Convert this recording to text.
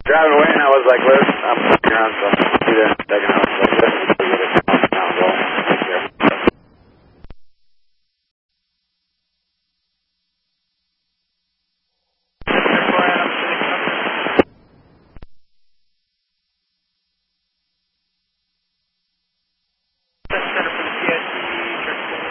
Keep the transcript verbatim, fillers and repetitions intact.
driving away, and I was like, listen, I'm around, so I'll be there in a second. I was like, listen.